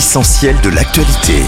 l'essentiel de l'actualité.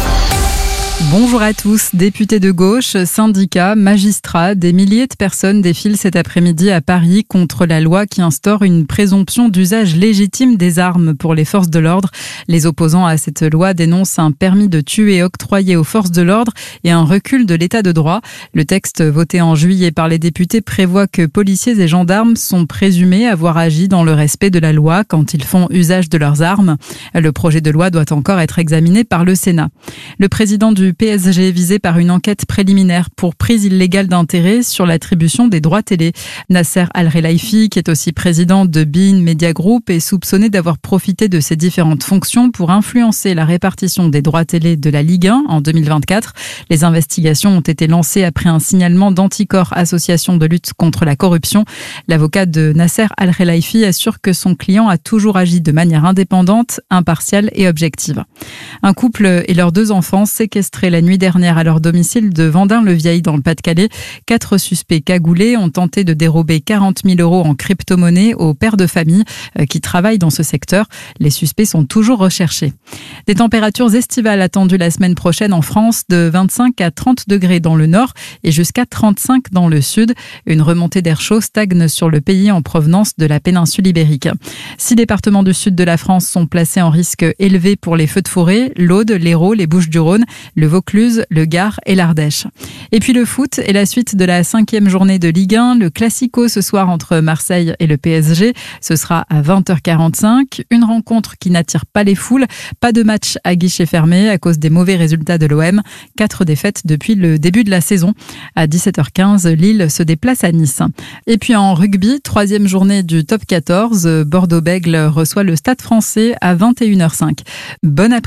Bonjour à tous, députés de gauche, syndicats, magistrats, des milliers de personnes défilent cet après-midi à Paris contre la loi qui instaure une présomption d'usage légitime des armes pour les forces de l'ordre. Les opposants à cette loi dénoncent un permis de tuer octroyé aux forces de l'ordre et un recul de l'état de droit. Le texte voté en juillet par les députés prévoit que policiers et gendarmes sont présumés avoir agi dans le respect de la loi quand ils font usage de leurs armes. Le projet de loi doit encore être examiné par le Sénat. Le président du PSG visé par une enquête préliminaire pour prise illégale d'intérêt sur l'attribution des droits télé. Nasser Al-Khelaifi, qui est aussi président de beIN Media Group, est soupçonné d'avoir profité de ses différentes fonctions pour influencer la répartition des droits télé de la Ligue 1 en 2024. Les investigations ont été lancées après un signalement d'Anticor, association de lutte contre la corruption. L'avocat de Nasser Al-Khelaifi assure que son client a toujours agi de manière indépendante, impartiale et objective. Un couple et leurs 2 enfants séquestrés la nuit dernière à leur domicile de Vendin-le-Vieil dans le Pas-de-Calais. 4 suspects cagoulés ont tenté de dérober 40 000 € en crypto-monnaie aux pères de famille qui travaillent dans ce secteur. Les suspects sont toujours recherchés. Des températures estivales attendues la semaine prochaine en France, de 25 à 30 degrés dans le nord et jusqu'à 35 dans le sud. Une remontée d'air chaud stagne sur le pays en provenance de la péninsule ibérique. 6 départements du sud de la France sont placés en risque élevé pour les feux de forêt: l'Aude, l'Hérault, les Bouches-du-Rhône, le Vaucluse, le Gard et l'Ardèche. Et puis le foot et la suite de la 5e journée de Ligue 1, le Classico ce soir entre Marseille et le PSG. Ce sera à 20h45. Une rencontre qui n'attire pas les foules. Pas de match à guichet fermé à cause des mauvais résultats de l'OM. 4 défaites depuis le début de la saison. À 17h15, Lille se déplace à Nice. Et puis en rugby, 3e journée du top 14, Bordeaux-Bègles reçoit le Stade Français à 21h05. Bon après-midi.